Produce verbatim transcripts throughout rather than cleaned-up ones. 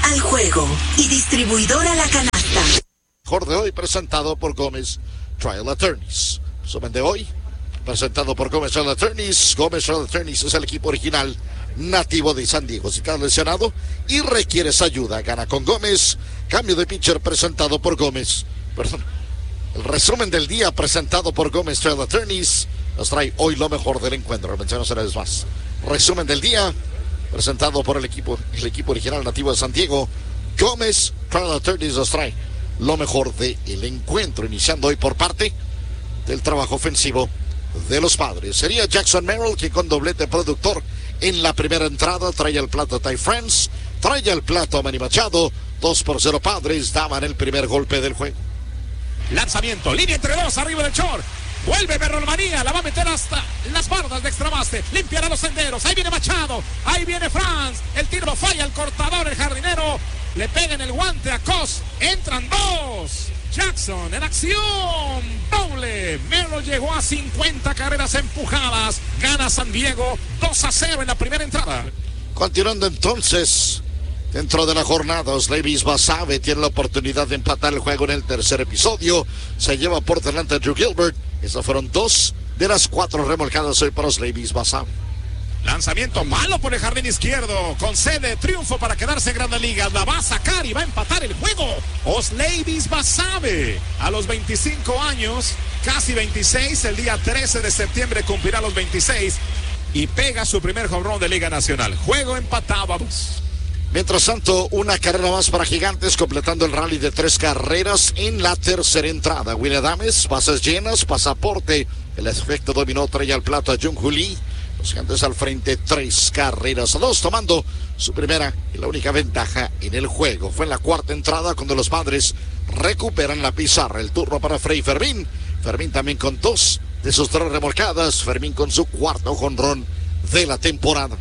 al juego y distribuidora La Canasta. Mejor de hoy presentado por Gómez Trial Attorneys. Resumen de hoy presentado por Gómez Trial Attorneys. Gómez Trial Attorneys es el equipo original nativo de San Diego. Si estás lesionado y requieres ayuda, gana con Gómez. Cambio de pitcher presentado por Gómez. Perdón. El resumen del día presentado por Gómez Trial Attorneys nos trae hoy lo mejor del encuentro. Lo menciono una vez más. Resumen del día presentado por el equipo, el equipo original nativo de San Diego. Gómez Trial Attorneys nos trae lo mejor del encuentro, iniciando hoy por parte del trabajo ofensivo de los Padres. Sería Jackson Merrill, que con doblete productor en la primera entrada trae el plato a Ty France, trae el plato a Manny Machado. Dos por cero Padres daban el primer golpe del juego. Lanzamiento, línea entre dos, arriba del short. Vuelve Berrolmanía, la va a meter hasta las bardas de extramaste. Limpiará los senderos. Ahí viene Machado, ahí viene Franz. El tiro lo falla el cortador, el jardinero. Le pega en el guante a Cos. Entran dos. Jackson en acción. Doble. Merrill llegó a cincuenta carreras empujadas. Gana San Diego dos a cero en la primera entrada. Continuando entonces, dentro de la jornada, Osleivis Basabe tiene la oportunidad de empatar el juego en el tercer episodio. Se lleva por delante a Drew Gilbert. Esas fueron dos de las cuatro remolcadas hoy para Osleivis Basabe. Lanzamiento malo por el jardín izquierdo. Concede triunfo para quedarse en Grandes Ligas. La va a sacar y va a empatar el juego. Osleivis Basabe, a los veinticinco años, casi veintiséis, el día trece de septiembre cumplirá los veintiséis y pega su primer home run de Liga Nacional. Juego empatado a dos. Mientras tanto, una carrera más para Gigantes, completando el rally de tres carreras en la tercera entrada. Willy Adames, bases llenas, pasaporte. El efecto dominó, trae al plato a Jung Hoo Lee. Los Gigantes al frente, tres carreras a dos, tomando su primera y la única ventaja en el juego. Fue en la cuarta entrada cuando los Padres recuperan la pizarra. El turno para Freddy Fermín. Fermín también con dos de sus tres remolcadas. Fermín con su cuarto jonrón de la temporada.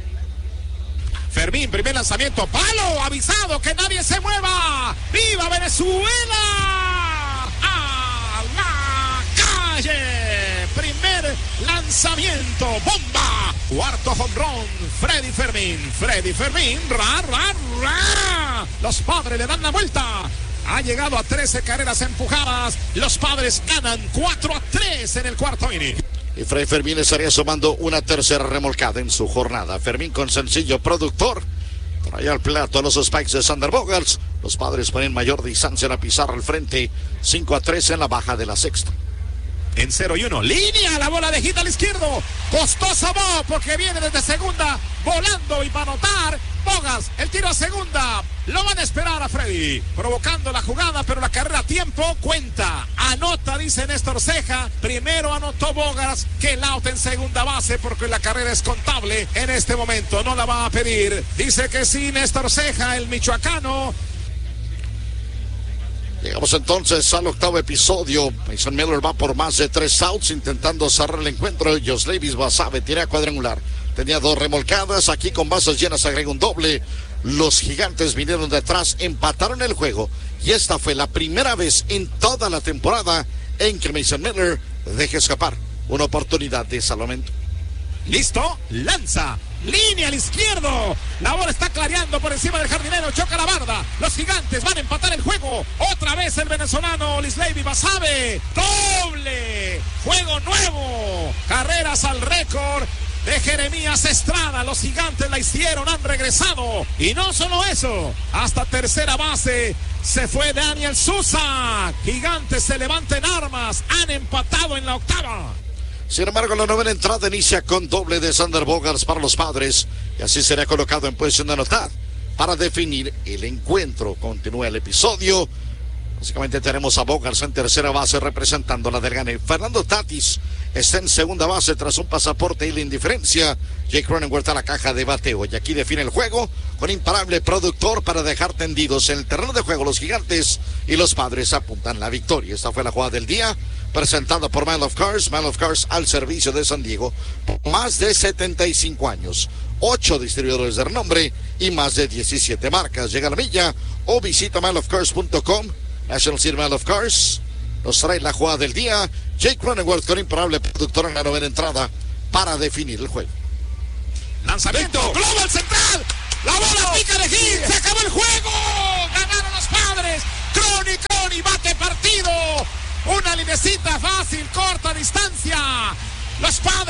Fermín, primer lanzamiento, palo, avisado, que nadie se mueva. ¡Viva Venezuela! ¡A la calle! Primer lanzamiento, bomba. Cuarto home run, Freddy Fermín. Freddy Fermín, ra, ra, ra. Los Padres le dan la vuelta. Ha llegado a trece carreras empujadas. Los Padres ganan cuatro a tres en el cuarto inning. Y Freddy Fermín estaría sumando una tercera remolcada en su jornada. Fermín con sencillo productor. Trae al plato a los Spikes de Sander Bogaerts. Los Padres ponen mayor distancia en la pizarra al frente. cinco a tres en la baja de la sexta. En cero y uno. Línea, la bola de hit al izquierdo. Costoso Bo, porque viene desde segunda. Volando y para anotar. Bogaerts, el tiro a segunda. Lo van a esperar a Freddy. Provocando la jugada, pero la carrera a tiempo cuenta. Anota, dice Néstor Ceja. Primero anotó Bogaerts que el out en segunda base, porque la carrera es contable en este momento. No la va a pedir. Dice que sí, Néstor Ceja, el michoacano. Llegamos entonces al octavo episodio. Mason Miller va por más de tres outs intentando cerrar el encuentro. Osleivis Basabe tiene a cuadrangular. Tenía dos remolcadas. Aquí con bases llenas agrega un doble. Los Gigantes vinieron detrás, empataron el juego. Y esta fue la primera vez en toda la temporada en que Mason Miller deja escapar una oportunidad de salvamento. Listo, lanza. Línea al izquierdo. La bola está clareando por encima del jardinero. Choca la barda. Los Gigantes van a empatar el juego. Otra vez el venezolano Osleivis Basabe. Doble. Juego nuevo. Carreras al récord de Jeremías Estrada. Los Gigantes la hicieron, han regresado. Y no solo eso, hasta tercera base se fue Daniel Sousa. Gigantes se levantan armas. Han empatado en la octava. Sin embargo, la novena entrada inicia con doble de Sander Bogaerts para los Padres. Y así será colocado en posición de anotar para definir el encuentro. Continúa el episodio. Básicamente tenemos a Bogaerts en tercera base representando la del Gane. Fernando Tatis está en segunda base tras un pasaporte y la indiferencia. Jake Cronenworth a la caja de bateo. Y aquí define el juego con imparable productor para dejar tendidos en el terreno de juego los Gigantes. Y los Padres apuntan la victoria. Esta fue la jugada del día, presentada por Mile of Cars. Mile of Cars al servicio de San Diego. Más de setenta y cinco años. ocho distribuidores de renombre y más de diecisiete marcas. Llega a la milla o visita mile of cars punto com. National City Mile of Cars nos trae la jugada del día. Jake Cronenworth con imparable productor en la novena entrada para definir el juego. Lanzamiento, global central. La bola pica de hit. Se acabó el juego.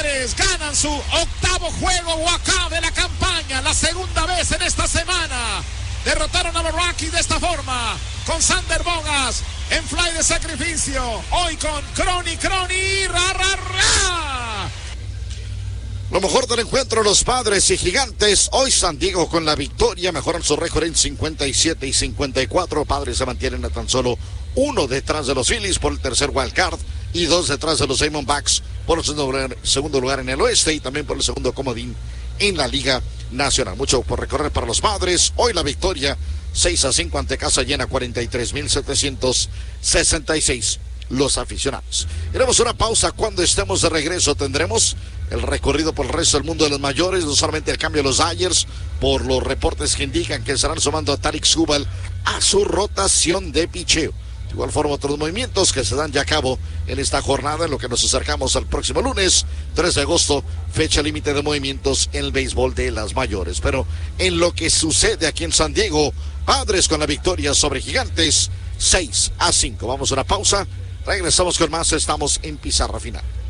Padres ganan su octavo juego acá de la campaña, la segunda vez en esta semana. Derrotaron a los Rockies de esta forma, con Sander Bogas en fly de sacrificio. Hoy con Crony, Crony, ra, ra, ra. Lo mejor del encuentro, los Padres y Gigantes. Hoy San Diego con la victoria, mejoran su récord en cincuenta y siete y cincuenta y cuatro. Padres se mantienen a tan solo uno detrás de los Phillies por el tercer wild card y dos detrás de los Diamondbacks por el segundo lugar, segundo lugar en el oeste y también por el segundo comodín en la Liga Nacional. Mucho por recorrer para los Padres. Hoy la victoria seis a cinco ante casa llena, cuarenta y tres mil setecientos sesenta y seis los aficionados. Haremos una pausa. Cuando estemos de regreso tendremos el recorrido por el resto del mundo de los mayores, no solamente el cambio de los Dodgers, por los reportes que indican que estarán sumando a Tarik Skubal a su rotación de picheo. De igual forma, otros movimientos que se dan ya a cabo en esta jornada, en lo que nos acercamos al próximo lunes, tres de agosto, fecha límite de movimientos en el béisbol de las mayores. Pero en lo que sucede aquí en San Diego, Padres con la victoria sobre Gigantes, seis a cinco. Vamos a una pausa, regresamos con más, estamos en Pizarra Final.